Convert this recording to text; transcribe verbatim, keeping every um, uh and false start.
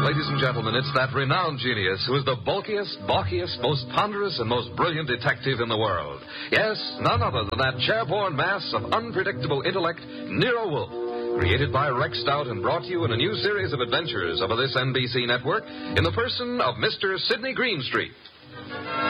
Ladies and gentlemen, it's that renowned genius who is the bulkiest, balkiest, most ponderous, and most brilliant detective in the world. Yes, none other than that chair-borne mass of unpredictable intellect, Nero Wolfe, created by Rex Stout and brought to you in a new series of adventures over this N B C network in the person of Mister Sidney Greenstreet.